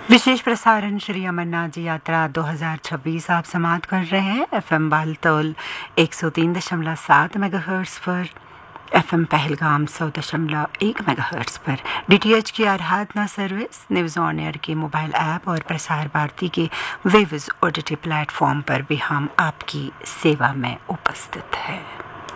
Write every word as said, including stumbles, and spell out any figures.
विशेष प्रसारण श्री अमरनाथ जी यात्रा दो हज़ार छब्बीस आप समाप्त कर रहे हैं एफएम बालतोल एक सौ तीन दशमलव सात मेगाहर्ट्ज़ पर, एफएम पहलगाम सौ दशमलव एक मेगाहर्ट्ज़ पर, डीटीएच की आराधना सर्विस, न्यूज़ ऑन एयर के मोबाइल ऐप और प्रसार भारती के वेव्स ओटीटी प्लेटफॉर्म पर भी हम आपकी सेवा में उपस्थित हैं।